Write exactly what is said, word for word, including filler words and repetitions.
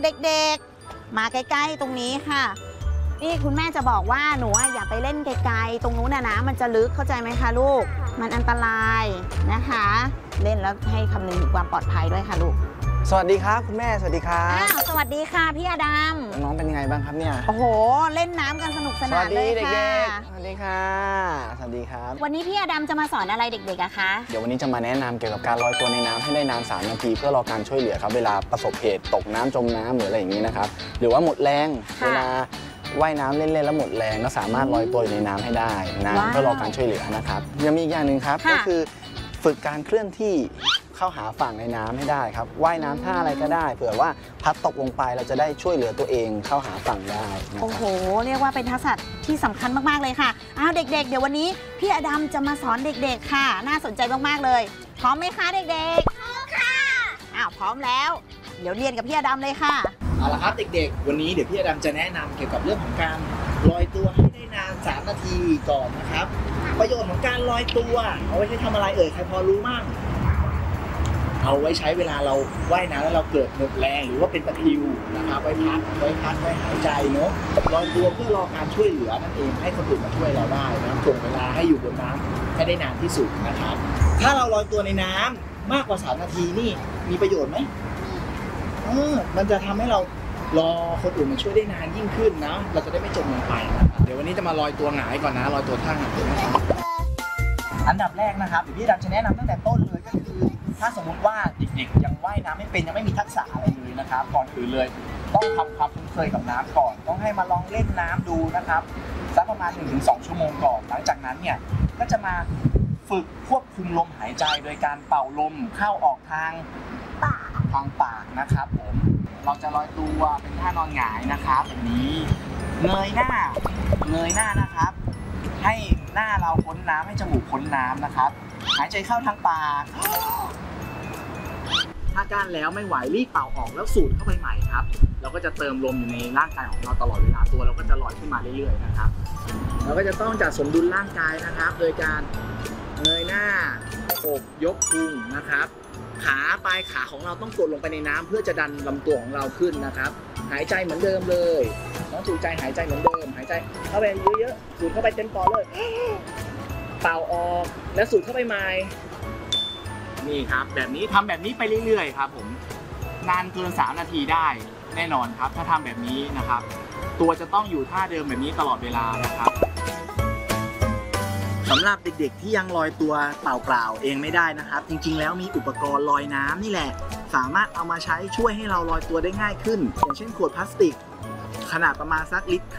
เด็กๆมาใกล้ๆตรงนี้ค่ะนี่คุณแม่จะบอกว่าหนูอย่าไปเล่นไกลๆตรงนู้นนะนะมันจะลึกเข้าใจไหมคะลูกมันอันตรายนะคะเล่นแล้วให้คำนึงถึงความปลอดภัยด้วยค่ะลูกสวัสดีครับคุณแม่สวัสดีครับอ้าวสวัสดีค่ะพี่อดัมน้องเป็นยังไงบ้างครับเนี่ยโอ้โหเล่นน้ำกันสนุกสนานเลยค่ะสวัสดีค่ะสวัสดีครับวันนี้พี่อดัมจะมาสอนอะไรเด็กๆอะคะเดี๋ยววันนี้จะมาแนะนำเกี่ยวกับการลอยตัวในน้ำให้ได้นานสามนาทีเพื่อรอการช่วยเหลือครับเวลาประสบเหตุตกน้ำจมน้ำหรืออะไรอย่างนี้นะครับหรือว่าหมดแรงเวลาว่ายน้ำเล่นๆแล้วหมดแรงก็สามารถลอยตัวอยู่ในน้ำให้ได้นะเพื่อรอการช่วยเหลือนะครับยังมีอีกอย่างหนึ่งครับก็คือฝึกการเคลื่อนที่เข้าหาฝั่งในน้ำให้ได้ครับว่ายน้ำท่าอะไรก็ได้เผื่อว่าพัดตกลงไปเราจะได้ช่วยเหลือตัวเองเข้าหาฝั่งได้โอ้โหเรียกว่าเป็นทักษะที่สำคัญมากๆเลยค่ะอ้าวเด็กๆเดี๋ยววันนี้พี่อดัมจะมาสอนเด็กๆค่ะน่าสนใจมากๆเลยพร้อมไหมคะเด็กๆพร้อมค่ะอ้าวพร้อมแล้วเดี๋ยวเรียนกับพี่อดัมเลยค่ะเอาละครับเด็กๆวันนี้เดี๋ยวพี่อดัมจะแนะนำเกี่ยวกับเรื่องของการลอยตัวให้ได้นานสามนาทีก่อนนะครับประโยชน์ของการลอยตัวเอาไว้ใช้ทำอะไรเอ่ยใครพอรู้มั่งเอาไว้ใช้เวลาเราว่ายน้ำแล้วเราเกิดหมดแรงหรือว่าเป็นตะคริวนะครับไว้พักไว้พักไว้หายใจเนาะลอยตัวเพื่อรอการช่วยเหลือนั่นเองให้คนอื่นมาช่วยเราได้นะถ่วงเวลาให้อยู่บนน้ำให้ได้นานที่สุดนะครับถ้าเราลอยตัวในน้ำมากกว่าสามนาทีนี่มีประโยชน์ไหมเออมันจะทำให้เรารอคนอื่นมาช่วยได้นานยิ่งขึ้นนะเราจะได้ไม่จมลงไปนะครับเดี๋ยววันนี้จะมาลอยตัวหงายก่อนนะลอยตัวท่าหงายนะครับอันดับแรกนะครับเดี๋ยวพี่ดำจะแนะนำตั้งแต่ต้นเลยก็คือถ้าสมมติว่าเด็กๆยังว่ายน้ำไม่เป็นยังไม่มีทักษะอะไรเลยนะครับก่อนอื่นเลยต้องทำความคุ้นเคยกับน้ำก่อนต้องให้มาลองเล่นน้ำดูนะครับสักประมาณ หนึ่งถึงสอง ชั่วโมงก่อนหลังจากนั้นเนี่ยก็จะมาฝึกควบคุมลมหายใจโดยการเป่าลมเข้าออกทางปากทางปากนะครับผมเราจะลอยตัวเป็นท่านอนหงายนะครับแบบนี้เงยหน้าเงยหน้านะครับให้หน้าเราพ้นน้ำให้จมูกพ้นน้ำนะครับหายใจเข้าทางปากถ้าก้านแล้วไม่ไหวรีบเป่าออกแล้วสูดเข้าไปใหม่ครับเราก็จะเติมลมอยู่ในร่างกายของเราตลอดเวลาตัวเราก็จะลอยขึ้นมาเรื่อยๆนะครับเราก็จะต้องจัดสมดุลร่างกายนะครับโดยการเงยหน้าอกยกพุงนะครับขาปลายขาของเราต้องกดลงไปในน้ำเพื่อจะดันลำตัวของเราขึ้นนะครับหายใจเหมือนเดิมเลยน้องสูดใจหายใจเหมือนเดิมหายใจเข้าไปเยอะๆสูดเข้าไปเต็มปอดเลยเป่าออกแล้วสูดเข้าไปใหม่นี่ครับแบบนี้ทำแบบนี้ไปเรื่อยๆครับผมนานเกินสามนาทีได้แน่นอนครับถ้าทำแบบนี้นะครับตัวจะต้องอยู่ท่าเดิมแบบนี้ตลอดเวลานะครับสำหรับเด็กๆที่ยังลอยตัวเปล่าๆเองไม่ได้นะครับจริงๆแล้วมีอุปกรณ์ลอยน้ำนี่แหละสามารถเอามาใช้ช่วยให้เราลอยตัวได้ง่ายขึ้นอย่างเช่นขวดพลาสติกขนาดประมาณสักลิตร